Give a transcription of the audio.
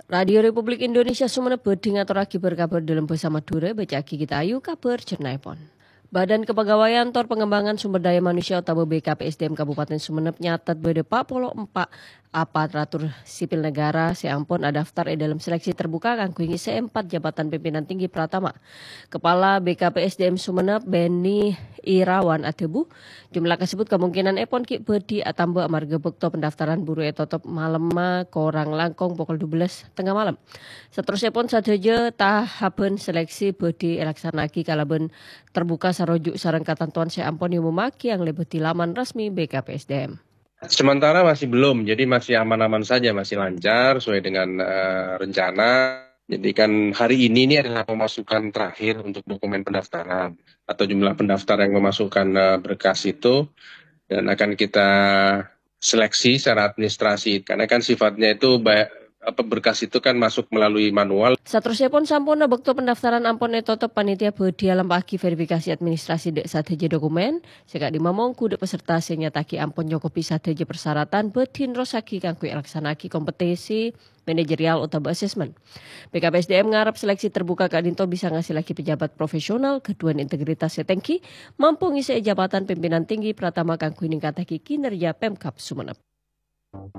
Radio Republik Indonesia Sumeneb Beding aturake berkabar dalam bahasa Madura baca kita ayu kabar Cernaipon. Badan Kepegawaian Tor Pengembangan Sumber Daya Manusia atau BKPSDM Kabupaten Sumeneb nyatat bade 44 aparatur sipil negara seampun daftar dalam seleksi terbuka kanggo ngisi 4 jabatan pimpinan tinggi Pratama. Kepala BKPSDM Sumeneb Beni Irawan Atebu, jumlah tersebut kemungkinan epon ki bedi atambah amarga bekto pendaftaran buru etotop malam korang langkong pukul 12 tengah malam. Seterusnya pun saja tahapan seleksi bedi elaksanaki kalaben terbuka sarojuk sareng katentuan seampun yang memaki yang lebih di laman resmi BKPSDM. Sementara masih belum, jadi masih aman-aman saja, masih lancar sesuai dengan rencana. Jadi kan hari ini adalah pemasukan terakhir untuk dokumen pendaftaran atau jumlah pendaftar yang memasukkan berkas itu, dan akan kita seleksi secara administrasi karena kan sifatnya itu berkas itu kan masuk melalui manual. Saterusnya pun sampun bekto pendaftaran ampun etotop panitia bedi alam pagi verifikasi administrasi dek sateja dokumen seka dimamongku dek peserta senyataki ampun nyokopi sateja persyaratan bedin rosaki kanggo elaksanaki kompetisi manajerial utawa assessment. BKPSDM ngarep seleksi terbuka kadinto bisa ngasih lagi pejabat profesional keduan integritas setengki mampu ngisi jabatan pimpinan tinggi Pratama kanggo ningkatake kinerja Pemkab Sumeneb.